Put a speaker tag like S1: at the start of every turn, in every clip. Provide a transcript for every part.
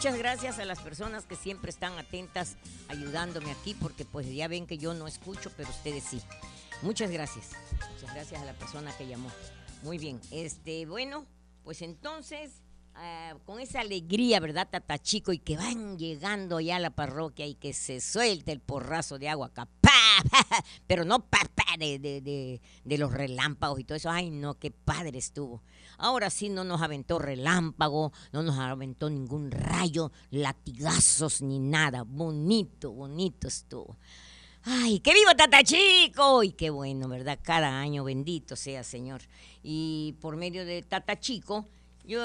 S1: muchas gracias a las personas que siempre están atentas ayudándome aquí, porque pues ya ven que yo no escucho, pero ustedes sí. Muchas gracias. Muchas gracias a la persona que llamó. Muy bien. Bueno, pues entonces, con esa alegría, ¿verdad, Tatachico? Y que van llegando ya a la parroquia y que se suelte el porrazo de agua acá. ¡Pah! Pero no de los relámpagos y todo eso. Ay, no, qué padre estuvo. Ahora sí no nos aventó relámpago, no nos aventó ningún rayo, latigazos ni nada. Bonito, bonito estuvo. Ay, ¡que viva Tatachico! Y qué bueno, ¿verdad? Cada año, bendito sea, Señor. Y por medio de Tatachico, yo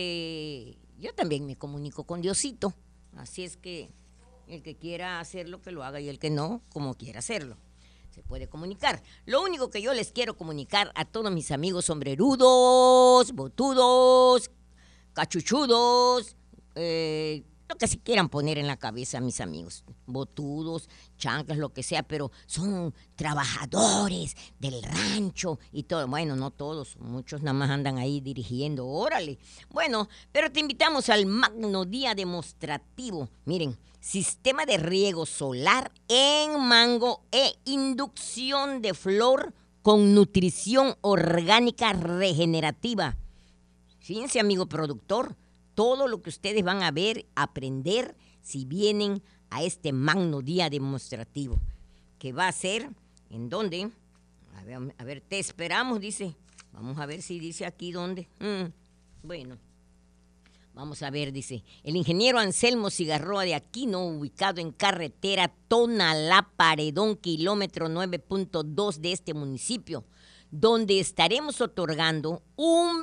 S1: también me comunico con Diosito. Así es que el que quiera hacerlo, que lo haga, y el que no, como quiera hacerlo. Se puede comunicar. Lo único que yo les quiero comunicar a todos mis amigos sombrerudos, botudos, cachuchudos, lo que se quieran poner en la cabeza, mis amigos, botudos, chanclas, lo que sea, pero son trabajadores del rancho y todo. Bueno, no todos, muchos nada más andan ahí dirigiendo, órale. Bueno, pero te invitamos al magno día demostrativo. Miren, sistema de riego solar en mango e inducción de flor con nutrición orgánica regenerativa. Fíjense, amigo productor, todo lo que ustedes van a ver, aprender, si vienen a este magno día demostrativo, que va a ser, ¿en dónde? A ver, te esperamos, dice. Vamos a ver si dice aquí dónde. Bueno, vamos a ver, dice. El ingeniero Anselmo Cigarroa de Aquino, ubicado en carretera Tonalá-Paredón, kilómetro 9.2 de este municipio, donde estaremos otorgando un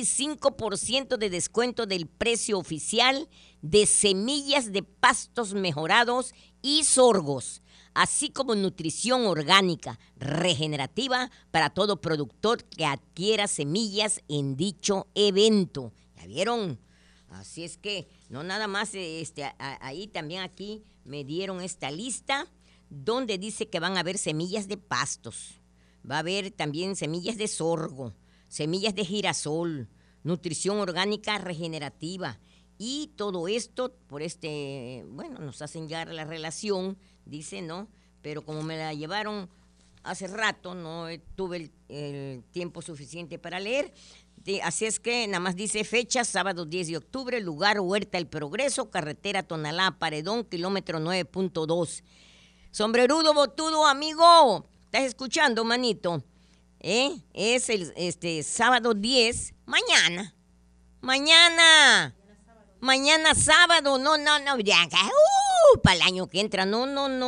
S1: 25% de descuento del precio oficial de semillas de pastos mejorados y sorgos, así como nutrición orgánica regenerativa para todo productor que adquiera semillas en dicho evento. ¿Ya vieron? Así es que no nada más, ahí también aquí me dieron esta lista donde dice que van a haber semillas de pastos. Va a haber también semillas de sorgo, semillas de girasol, nutrición orgánica regenerativa. Y todo esto por nos hacen ya la relación, dice, ¿no? Pero como me la llevaron hace rato, no tuve el tiempo suficiente para leer. Así es que nada más dice fecha, sábado 10 de octubre, lugar Huerta El Progreso, carretera Tonalá, Paredón, kilómetro 9.2. Sombrerudo, botudo, amigo. ¿Estás escuchando, manito? Es el sábado 10, mañana. Mañana sábado, no, ya, para el año que entra, no,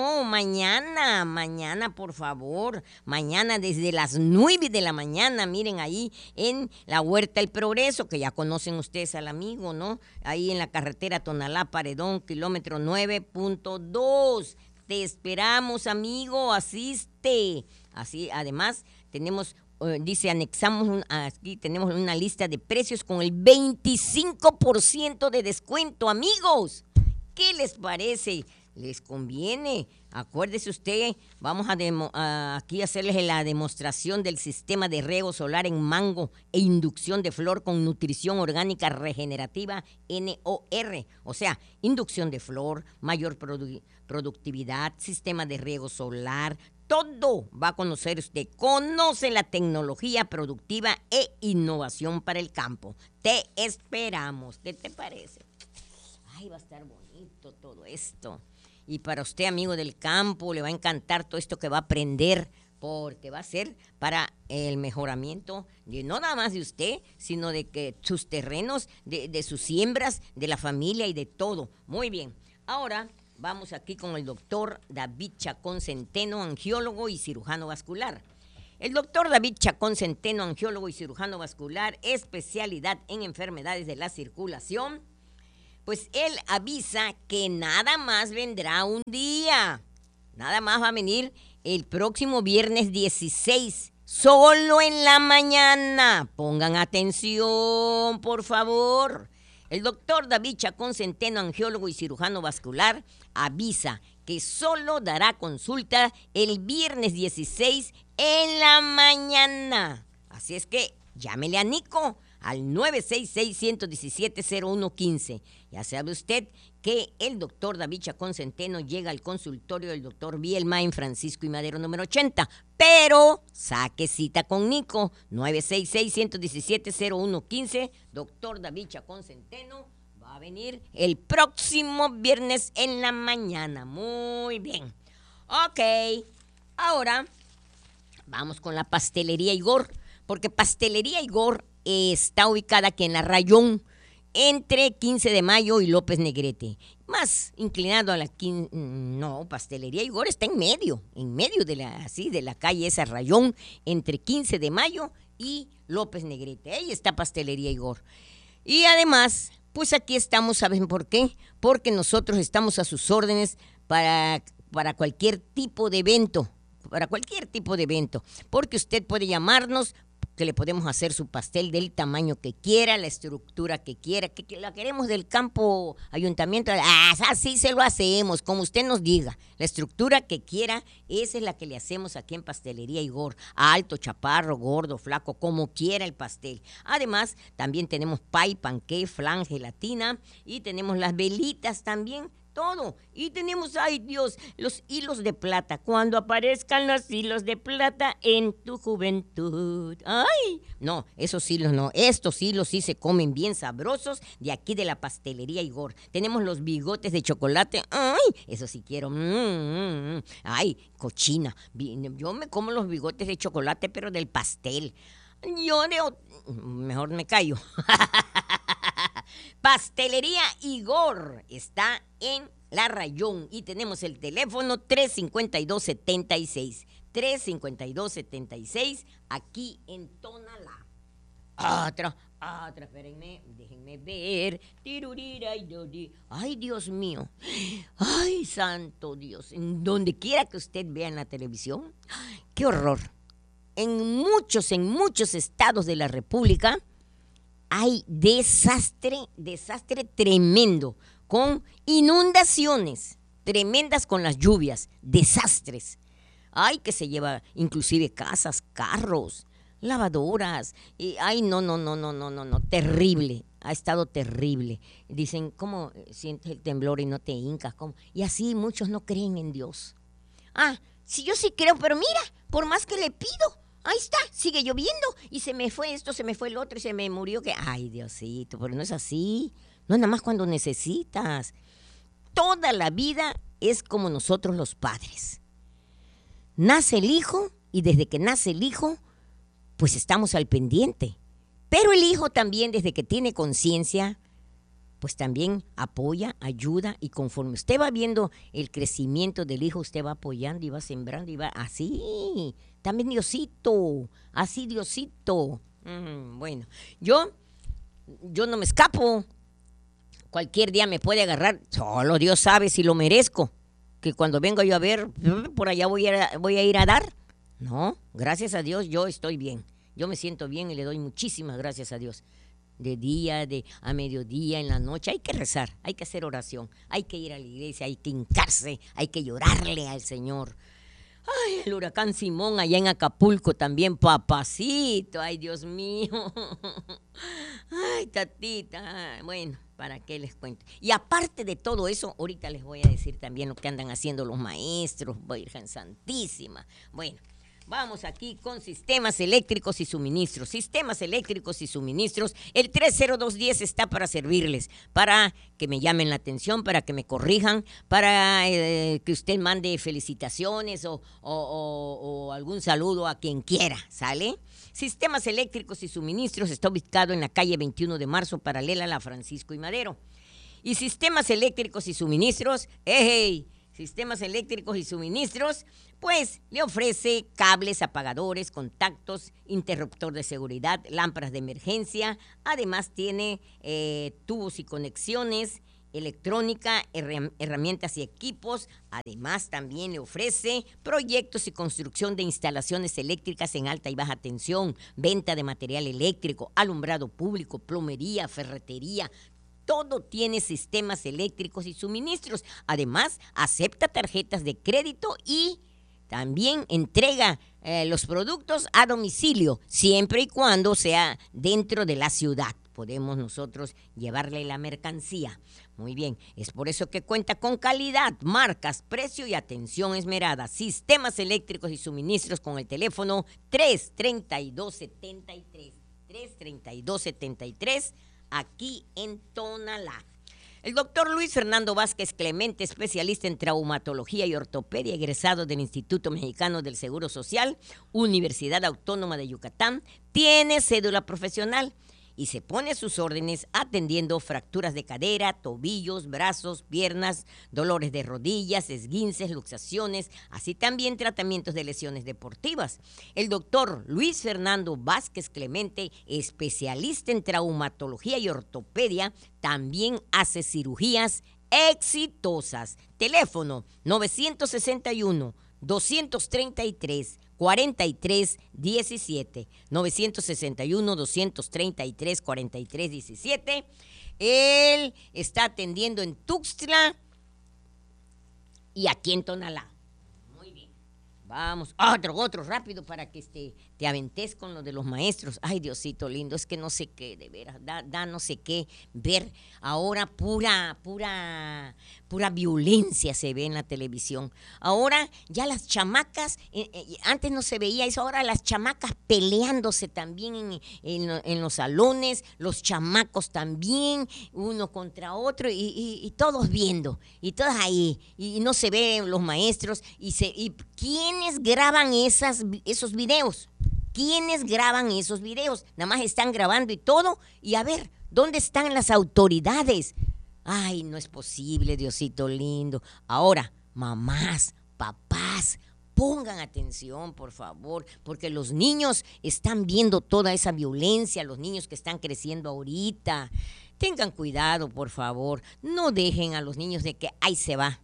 S1: mañana, por favor, mañana desde las 9 de la mañana, miren ahí en la Huerta El Progreso, que ya conocen ustedes al amigo, ¿no? Ahí en la carretera Tonalá, Paredón, kilómetro 9.2. Te esperamos, amigo, asiste. Así, además, tenemos, aquí tenemos una lista de precios con el 25% de descuento, amigos. ¿Qué les parece? ¿Les conviene? Acuérdese usted, vamos aquí a hacerles la demostración del sistema de riego solar en mango e inducción de flor con nutrición orgánica regenerativa, NOR. O sea, inducción de flor, mayor productividad, sistema de riego solar, todo va a conocer usted. Conoce la tecnología productiva e innovación para el campo. Te esperamos. ¿Qué te parece? Ay, va a estar bonito todo esto. Y para usted, amigo del campo, le va a encantar todo esto que va a aprender, porque va a ser para el mejoramiento no nada más de usted, sino de que sus terrenos, de sus siembras, de la familia y de todo. Muy bien. Ahora vamos aquí con el doctor David Chacón Centeno, angiólogo y cirujano vascular. El doctor David Chacón Centeno, angiólogo y cirujano vascular, especialidad en enfermedades de la circulación. Pues él avisa que nada más vendrá un día. Nada más va a venir el próximo viernes 16, solo en la mañana. Pongan atención, por favor. El doctor David Chacón Centeno, angiólogo y cirujano vascular, avisa que solo dará consulta el viernes 16 en la mañana. Así es que llámele a Nico al 966-117-0115. Ya sabe usted que el doctor David Chacón Centeno llega al consultorio del doctor Bielma en Francisco y Madero número 80. Pero saque cita con Nico, 966-117-0115. Doctor David Chacón Centeno va a venir el próximo viernes en la mañana. Muy bien. Ok, ahora vamos con la pastelería Igor, porque pastelería Igor está ubicada aquí en la Rayón, entre 15 de Mayo y López Negrete. Más inclinado a la... No, pastelería Igor está en medio de la calle esa Rayón, entre 15 de Mayo y López Negrete. Ahí está pastelería Igor. Y además, pues aquí estamos, ¿saben por qué? Porque nosotros estamos a sus órdenes para cualquier tipo de evento. Porque usted puede llamarnos, que le podemos hacer su pastel del tamaño que quiera, la estructura que quiera, que la queremos del campo ayuntamiento, así se lo hacemos, como usted nos diga. La estructura que quiera, esa es la que le hacemos aquí en Pastelería Igor. Alto, chaparro, gordo, flaco, como quiera el pastel. Además, también tenemos pie, panqué, flan, gelatina y tenemos las velitas también. Todo. Y tenemos, ay Dios, los hilos de plata. Cuando aparezcan los hilos de plata en tu juventud. Ay, no, esos hilos no. Estos hilos sí se comen bien sabrosos de aquí de la pastelería Igor. Tenemos los bigotes de chocolate. Ay, eso sí quiero. Ay, cochina. Yo me como los bigotes de chocolate, pero del pastel. Mejor me callo. Pastelería Igor está en La Rayón y tenemos el teléfono 352-76. 352-76 aquí en Tonalá. Otra, espérenme, déjenme ver. Ay, Dios mío. Ay, santo Dios. En donde quiera que usted vea en la televisión, qué horror. En muchos estados de la República hay desastre tremendo, con inundaciones tremendas con las lluvias, desastres. Ay, que se lleva inclusive casas, carros, lavadoras. Ay, no, terrible, ha estado terrible. Dicen, ¿cómo sientes el temblor y no te hincas? ¿Cómo? Y así muchos no creen en Dios. Sí, yo sí creo, pero mira, por más que le pido, ahí está, sigue lloviendo y se me fue esto, se me fue el otro y se me murió. Ay, Diosito, pero no es así. No es nada más cuando necesitas. Toda la vida es como nosotros los padres. Nace el hijo y desde que nace el hijo, pues estamos al pendiente. Pero el hijo también, desde que tiene conciencia, pues también apoya, ayuda, y conforme usted va viendo el crecimiento del hijo, usted va apoyando y va sembrando y va así. También Diosito, así Diosito. Bueno, yo no me escapo. Cualquier día me puede agarrar, solo Dios sabe si lo merezco. Que cuando venga yo a ver, por allá voy a ir a dar. No, gracias a Dios yo estoy bien. Yo me siento bien y le doy muchísimas gracias a Dios. De día, a mediodía, en la noche, hay que rezar, hay que hacer oración, hay que ir a la iglesia, hay que hincarse, hay que llorarle al Señor. Ay, el huracán Simón allá en Acapulco también, papacito, ay Dios mío. Ay, tatita, bueno, ¿para qué les cuento? Y aparte de todo eso, ahorita les voy a decir también lo que andan haciendo los maestros, Virgen Santísima. Bueno, vamos aquí con sistemas eléctricos y suministros. Sistemas eléctricos y suministros. El 30210 está para servirles, para que me llamen la atención, para que me corrijan, para que usted mande felicitaciones o algún saludo a quien quiera, ¿sale? Sistemas eléctricos y suministros está ubicado en la calle 21 de marzo, paralela a la Francisco y Madero. Y sistemas eléctricos y suministros, sistemas eléctricos y suministros, pues le ofrece cables, apagadores, contactos, interruptor de seguridad, lámparas de emergencia. Además tiene tubos y conexiones, electrónica, herramientas y equipos. Además también le ofrece proyectos y construcción de instalaciones eléctricas en alta y baja tensión, venta de material eléctrico, alumbrado público, plomería, ferretería. Todo tiene sistemas eléctricos y suministros. Además, acepta tarjetas de crédito y también entrega los productos a domicilio, siempre y cuando sea dentro de la ciudad. Podemos nosotros llevarle la mercancía. Muy bien, es por eso que cuenta con calidad, marcas, precio y atención esmerada. Sistemas eléctricos y suministros con el teléfono 332-73. 332-73, aquí en Tonalá. El doctor Luis Fernando Vázquez Clemente, especialista en traumatología y ortopedia, egresado del Instituto Mexicano del Seguro Social, Universidad Autónoma de Yucatán, tiene cédula profesional y se pone a sus órdenes atendiendo fracturas de cadera, tobillos, brazos, piernas, dolores de rodillas, esguinces, luxaciones, así también tratamientos de lesiones deportivas. El doctor Luis Fernando Vázquez Clemente, especialista en traumatología y ortopedia, también hace cirugías exitosas. Teléfono 961-233-4317, 961-233-4317. Él está atendiendo en Tuxtla y aquí en Tonalá. Muy bien. Vamos, otro rápido para que te aventes con lo de los maestros. Ay, Diosito lindo, es que no sé qué, de veras, da no sé qué ver. Ahora pura violencia se ve en la televisión. Ahora ya las chamacas, antes no se veía eso, ahora las chamacas peleándose también en los salones, los chamacos también, uno contra otro, y todos viendo, y todos ahí, y no se ven los maestros, y ¿quiénes graban esos videos? ¿Quiénes graban esos videos? Nada más están grabando y todo, y a ver, ¿dónde están las autoridades? Ay, no es posible, Diosito lindo. Ahora, mamás, papás, pongan atención, por favor, porque los niños están viendo toda esa violencia, los niños que están creciendo ahorita. Tengan cuidado, por favor. No dejen a los niños de que ahí se va.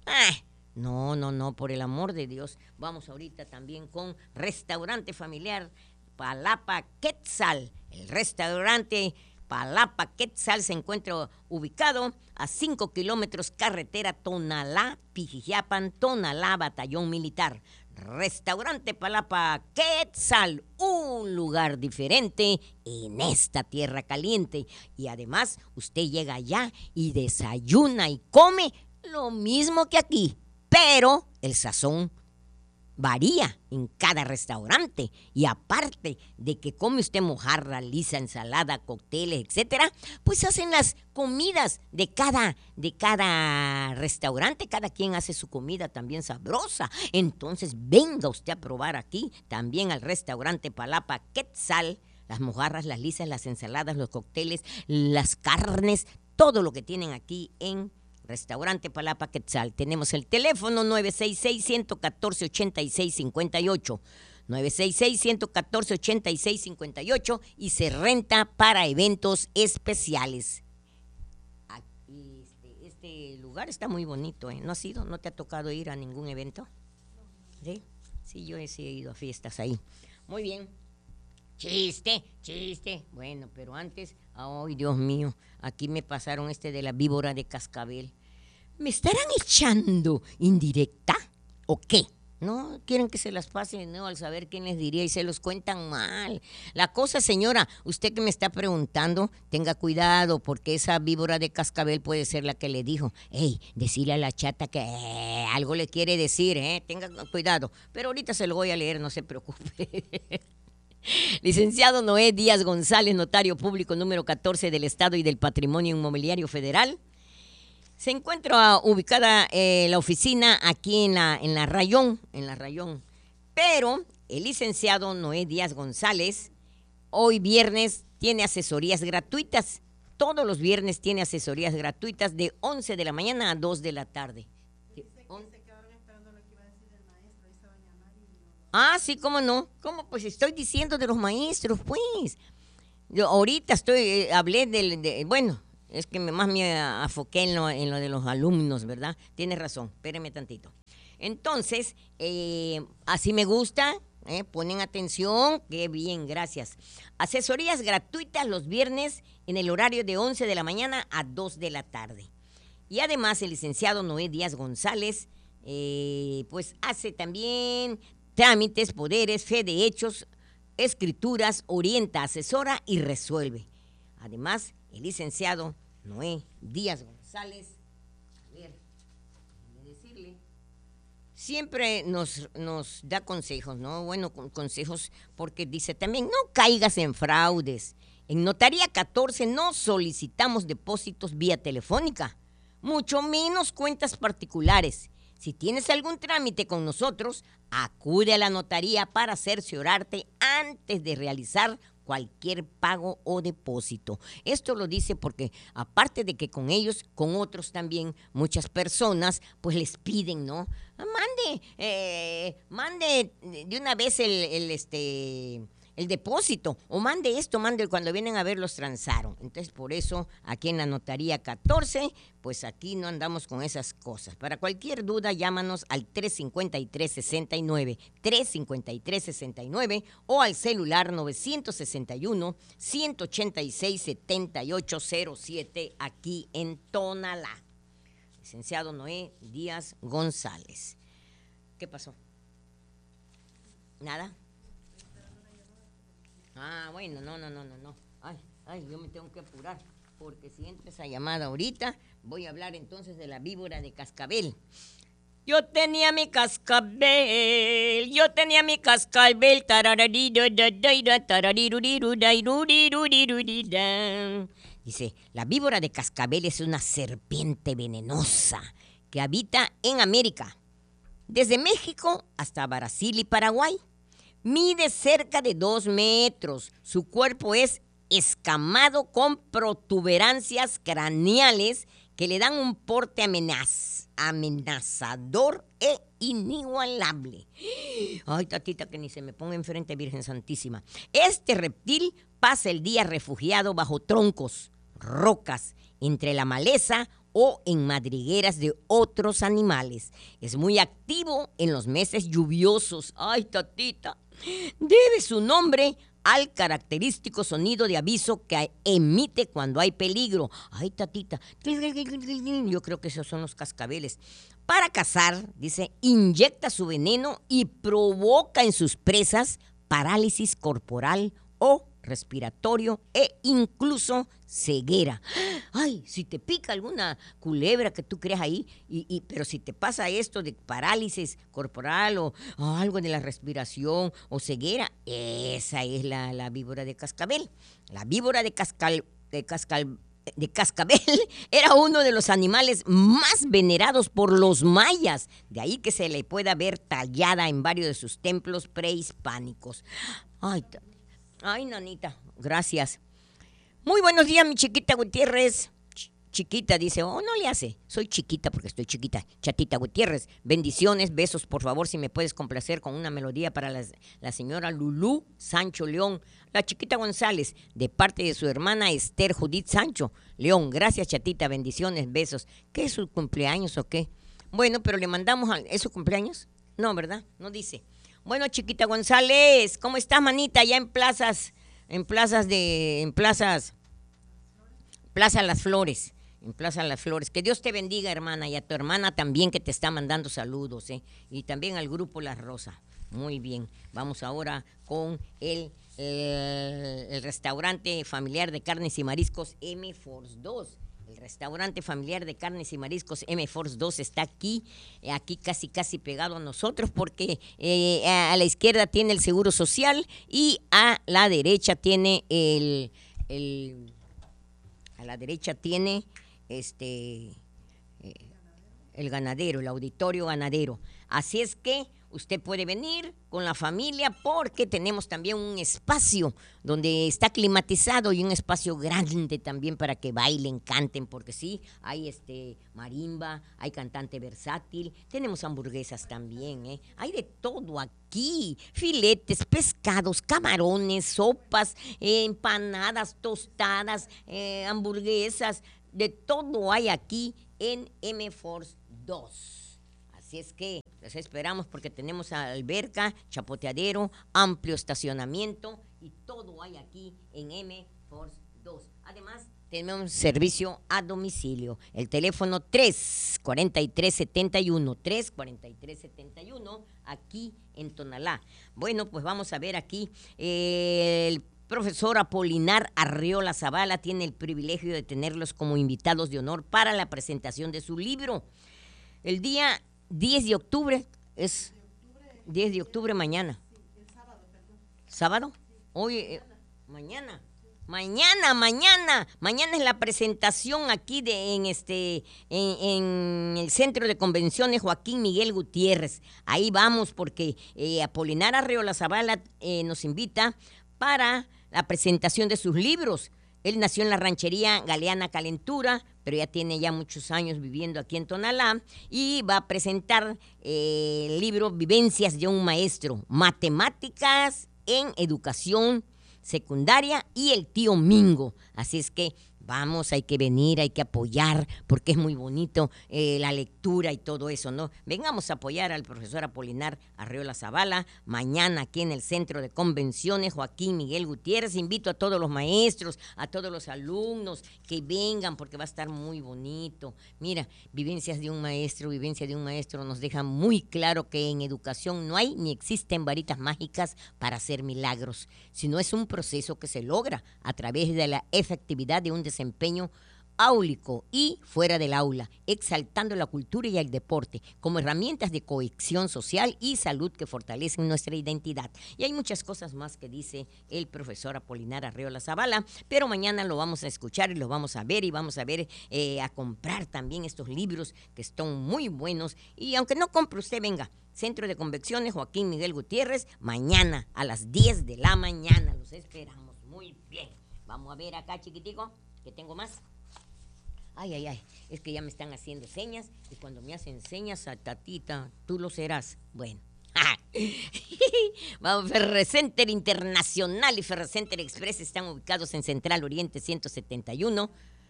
S1: No, por el amor de Dios. Vamos ahorita también con Restaurante Familiar Palapa Quetzal. El restaurante Palapa Quetzal se encuentra ubicado a 5 kilómetros carretera Tonalá, Pijijiapan, Tonalá, Batallón Militar. Restaurante Palapa Quetzal, un lugar diferente en esta tierra caliente. Y además usted llega allá y desayuna y come lo mismo que aquí, pero el sazón varía en cada restaurante, y aparte de que come usted mojarra, lisa, ensalada, cócteles, etcétera, pues hacen las comidas de cada restaurante. Cada quien hace su comida también sabrosa. Entonces venga usted a probar aquí también al restaurante Palapa Quetzal, las mojarras, las lisas, las ensaladas, los cócteles, las carnes, todo lo que tienen aquí en Restaurante Palapa Quetzal. Tenemos el teléfono 966-114-8658, 966-114-8658, y se renta para eventos especiales. Este lugar está muy bonito, ¿eh? ¿No has ido? ¿No te ha tocado ir a ningún evento? ¿Sí? Sí, yo he ido a fiestas ahí. Muy bien. Chiste. Bueno, pero antes, ay, Dios mío, aquí me pasaron de la víbora de cascabel. ¿Me estarán echando indirecta o qué? ¿No quieren que se las pase, no, al saber quién les diría, y se los cuentan mal? La cosa, señora, usted que me está preguntando, tenga cuidado, porque esa víbora de cascabel puede ser la que le dijo, hey, decirle a la chata que algo le quiere decir, tenga cuidado. Pero ahorita se lo voy a leer, no se preocupe. Licenciado Noé Díaz González, notario público número 14 del Estado y del Patrimonio Inmobiliario Federal. Se encuentra ubicada la oficina aquí en la Rayón, Pero el licenciado Noé Díaz González, hoy viernes, tiene asesorías gratuitas. Todos los viernes tiene asesorías gratuitas de 11 de la mañana a 2 de la tarde. Sí, cómo no. ¿Cómo? Pues estoy diciendo de los maestros, pues. Yo ahorita hablé bueno, es que más me afoqué en lo de los alumnos, ¿verdad? Tienes razón, espéreme tantito. Entonces, así me gusta, ponen atención, qué bien, gracias. Asesorías gratuitas los viernes en el horario de 11 de la mañana a 2 de la tarde. Y además el licenciado Noé Díaz González, pues hace también trámites, poderes, fe de hechos, escrituras, orienta, asesora y resuelve. Además, el licenciado Noé Díaz González, a ver, déjame decirle, siempre nos da consejos, ¿no? Bueno, consejos porque dice también, no caigas en fraudes. En Notaría 14 no solicitamos depósitos vía telefónica, mucho menos cuentas particulares. Si tienes algún trámite con nosotros, acude a la notaría para cerciorarte antes de realizar cualquier pago o depósito. Esto lo dice porque aparte de que con ellos, con otros también, muchas personas pues les piden, ¿no? Mande de una vez el depósito, o mande esto, mande cuando vienen a ver los transaron. Entonces, por eso, aquí en la Notaría 14, pues aquí no andamos con esas cosas. Para cualquier duda, llámanos al 353-69, 353-69, o al celular 961-186-7807, aquí en Tonalá. Licenciado Noé Díaz González. ¿Qué pasó? ¿Nada? Ah, bueno, no. Ay, yo me tengo que apurar, porque si entra esa llamada ahorita, voy a hablar entonces de la víbora de cascabel. Yo tenía mi cascabel, Dice, la víbora de cascabel es una serpiente venenosa que habita en América, desde México hasta Brasil y Paraguay. Mide cerca de 2 metros. Su cuerpo es escamado con protuberancias craneales que le dan un porte amenazador e inigualable. Ay, tatita, que ni se me ponga enfrente, Virgen Santísima. Este reptil pasa el día refugiado bajo troncos, rocas, entre la maleza o en madrigueras de otros animales. Es muy activo en los meses lluviosos. Ay, tatita. Debe su nombre al característico sonido de aviso que emite cuando hay peligro. Ay, tatita. Yo creo que esos son los cascabeles. Para cazar, dice, inyecta su veneno y provoca en sus presas parálisis corporal o respiratorio e incluso ceguera. Ay, si te pica alguna culebra que tú creas ahí, pero si te pasa esto de parálisis corporal o algo de la respiración o ceguera, esa es la víbora de cascabel. La víbora de cascabel era uno de los animales más venerados por los mayas, de ahí que se le pueda ver tallada en varios de sus templos prehispánicos. Ay, nanita, gracias. Muy buenos días, mi chiquita Gutiérrez. Chiquita, dice, no le hace. Soy chiquita porque estoy chiquita. Chatita Gutiérrez, bendiciones, besos, por favor, si me puedes complacer con una melodía para la señora Lulú Sancho León, la chiquita González, de parte de su hermana Esther Judith Sancho León. Gracias, chatita, bendiciones, besos. ¿Qué es su cumpleaños o qué? Bueno, pero le mandamos, ¿es su cumpleaños? No, ¿verdad? No dice. Bueno, chiquita González, ¿cómo estás, manita? Ya en Plaza Las Flores. En Plaza Las Flores. Que Dios te bendiga, hermana, y a tu hermana también que te está mandando saludos, ¿eh? Y también al grupo La Rosa. Muy bien. Vamos ahora con el restaurante familiar de carnes y mariscos M Force 2. El restaurante familiar de carnes y mariscos M Force 2 está aquí casi pegado a nosotros, porque a la izquierda tiene el Seguro Social y a la derecha tiene el ganadero, el auditorio ganadero. Así es que usted puede venir con la familia, porque tenemos también un espacio donde está climatizado y un espacio grande también para que bailen, canten, porque sí, hay marimba, hay cantante versátil, tenemos hamburguesas también, hay de todo aquí, filetes, pescados, camarones, sopas, empanadas, tostadas, hamburguesas, de todo hay aquí en M Force 2. Así es que les esperamos, porque tenemos alberca, chapoteadero, amplio estacionamiento y todo hay aquí en M Force 2. Además, Tenemos servicio a domicilio. El teléfono 343-71, 343-71, aquí en Tonalá. Bueno, pues vamos a ver aquí. El profesor Apolinar Arriola Zavala tiene el privilegio de tenerlos como invitados de honor para la presentación de su libro. El día 10 de octubre es 10 de octubre mañana. ¿Sábado? Hoy, mañana. Mañana es la presentación aquí en el Centro de Convenciones Joaquín Miguel Gutiérrez. Ahí vamos porque Apolinar Arriola Zavala nos invita para la presentación de sus libros. Él nació en la ranchería Galeana Calentura, pero ya tiene muchos años viviendo aquí en Tonalá y va a presentar el libro Vivencias de un Maestro, Matemáticas en Educación Secundaria y el tío Mingo. Así es que vamos, hay que venir, hay que apoyar, porque es muy bonito la lectura y todo eso, ¿no? Vengamos a apoyar al profesor Apolinar Arriola Zavala mañana aquí en el Centro de Convenciones Joaquín Miguel Gutiérrez. Invito a todos los maestros, a todos los alumnos que vengan, porque va a estar muy bonito. Mira, Vivencia de un Maestro nos deja muy claro que en educación no hay ni existen varitas mágicas para hacer milagros, sino es un proceso que se logra a través de la efectividad de un desempeño áulico y fuera del aula, exaltando la cultura y el deporte como herramientas de cohesión social y salud que fortalecen nuestra identidad. Y hay muchas cosas más que dice el profesor Apolinar Arriola Zavala, pero mañana lo vamos a escuchar y lo vamos a ver a comprar también estos libros que están muy buenos. Y aunque no compre usted, venga, Centro de Convenciones Joaquín Miguel Gutiérrez, mañana a las 10 de la mañana. Los esperamos. Muy bien. Vamos a ver acá, chiquitico, que tengo más. Ay, es que ya me están haciendo señas y cuando me hacen señas, a tatita, tú lo serás. Bueno. Vamos, Ferrecenter Internacional y Ferrecenter Express están ubicados en Central Oriente 171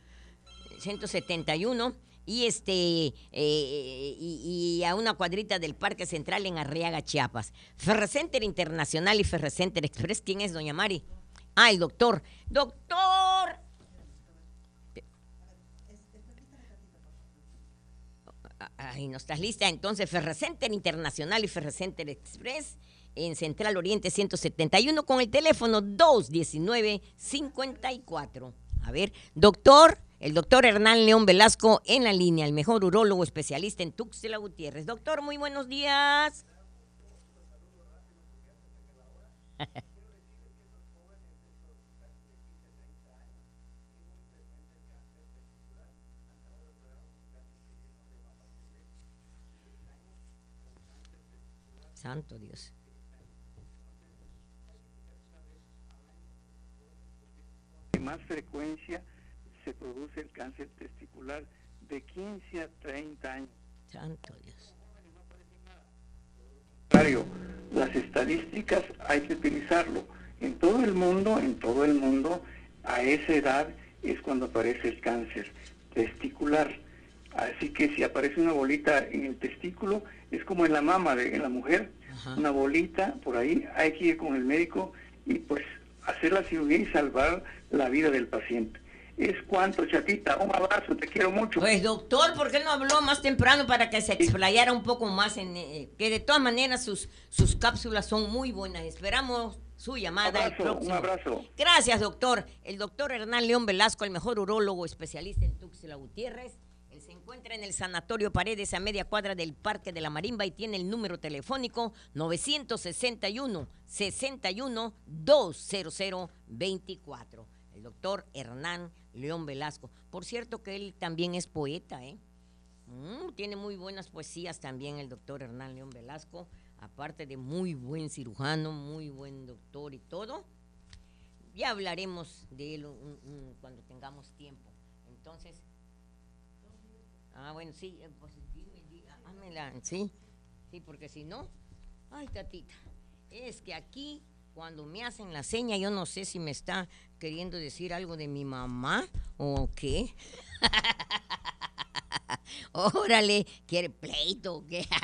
S1: y a una cuadrita del Parque Central en Arriaga, Chiapas. Ferrecenter Internacional y Ferrecenter Express. ¿Quién es, doña Mari? El doctor. ¡Doctor! Ay, ¿no estás lista? Entonces, Ferrecenter Internacional y Ferrecenter Express en Central Oriente 171 con el teléfono 219-54. A ver, doctor, el doctor Hernán León Velasco en la línea, el mejor urólogo especialista en Tuxtla Gutiérrez. Doctor, muy buenos días. Santo Dios.
S2: Más frecuencia se produce el cáncer testicular de 15 a 30 años.
S1: Santo Dios.
S2: Las estadísticas hay que utilizarlo. En todo el mundo, a esa edad es cuando aparece el cáncer testicular. Así que si aparece una bolita en el testículo, es como en la mama de la mujer, ajá, una bolita por ahí, hay que ir con el médico y pues hacer la cirugía y salvar la vida del paciente. Es cuanto, chatita, un abrazo, te quiero mucho.
S1: Pues doctor, ¿por qué no habló más temprano para que se explayara un poco más en que de todas maneras sus cápsulas son muy buenas? Esperamos su llamada el próximo.
S2: Un abrazo.
S1: Gracias, doctor. El doctor Hernán León Velasco, el mejor urólogo especialista en Tuxtla Gutiérrez. Él se encuentra en el Sanatorio Paredes a media cuadra del Parque de la Marimba y tiene el número telefónico 961-61-20024. El doctor Hernán León Velasco. Por cierto que él también es poeta, ¿eh? Tiene muy buenas poesías también el doctor Hernán León Velasco, aparte de muy buen cirujano, muy buen doctor y todo. Ya hablaremos de él cuando tengamos tiempo. Entonces, bueno, sí, pues sí, porque si no, ay, tatita, es que aquí cuando me hacen la seña, yo no sé si me está queriendo decir algo de mi mamá o qué. Órale, ¿quiere pleito o qué?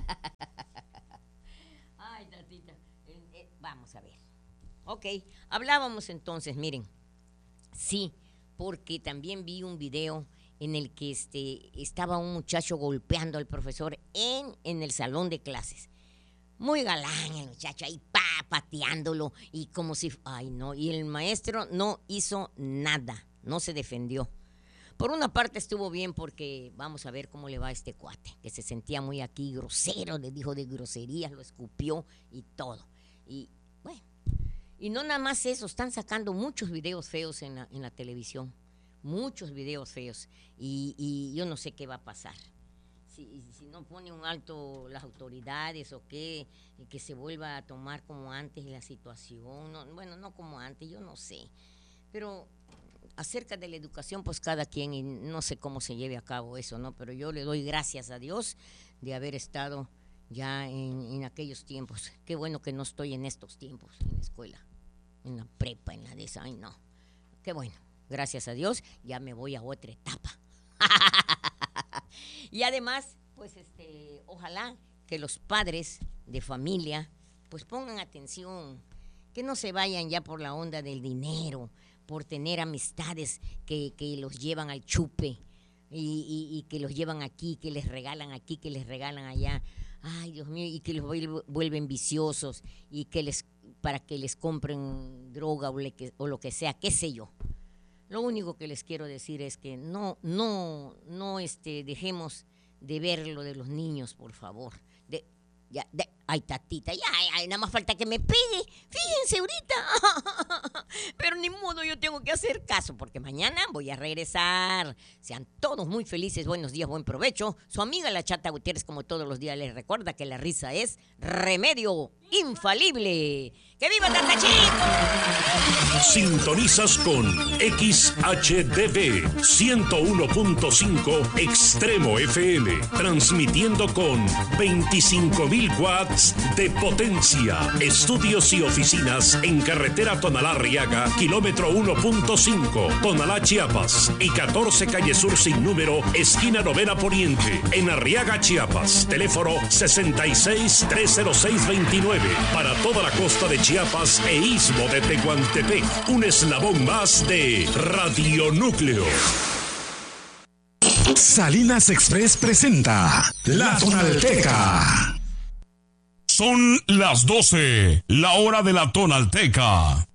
S1: Ay, tatita, vamos a ver. Ok, hablábamos entonces, miren, sí, porque también vi un video en el que estaba un muchacho golpeando al profesor en el salón de clases. Muy galán el muchacho ahí, pateándolo y como si... Ay, no, y el maestro no hizo nada, no se defendió. Por una parte estuvo bien porque vamos a ver cómo le va a este cuate, que se sentía muy aquí grosero, le dijo de groserías, lo escupió y todo. Y bueno, y no nada más eso, están sacando muchos videos feos en la televisión, muchos videos feos, y yo no sé qué va a pasar. Si no pone un alto las autoridades o qué, que se vuelva a tomar como antes la situación, no, bueno, no como antes, yo no sé, pero acerca de la educación, pues cada quien, y no sé cómo se lleve a cabo eso, ¿no? Pero yo le doy gracias a Dios de haber estado ya en aquellos tiempos. Qué bueno que no estoy en estos tiempos, en la escuela, en la prepa, en la de esa, ay no, qué bueno, gracias a Dios, ya me voy a otra etapa. Y además, pues ojalá que los padres de familia pues pongan atención, que no se vayan ya por la onda del dinero, por tener amistades que los llevan al chupe y que los llevan aquí, que les regalan aquí, que les regalan allá. Ay, Dios mío, y que los vuelven viciosos y para que les compren droga o lo que sea, qué sé yo. Lo único que les quiero decir es que no dejemos de ver lo de los niños, por favor. Ay, tatita, ya, nada más falta que me pegue. Fíjense ahorita. Pero ni modo, yo tengo que hacer caso, porque mañana voy a regresar. Sean todos muy felices, buenos días, buen provecho. Su amiga la Chata Gutiérrez, como todos los días, les recuerda que la risa es remedio infalible. ¡Que viva Tatachito!
S3: Sintonizas con XHDB 101.5 Extremo FM, transmitiendo con 25.000 watts de potencia. Estudios y oficinas en carretera Tonalá-Arriaga, kilómetro 1.5, Tonalá, Chiapas, y 14 calle Sur sin número, esquina Novena Poniente, en Arriaga, Chiapas. Teléfono 66-306-29. Para toda la costa de Chiapas e Istmo de Tehuantepec, un eslabón más de Radionúcleo.
S4: Salinas Express presenta La Tonalteca.
S3: Son las 12, la hora de la Tonalteca.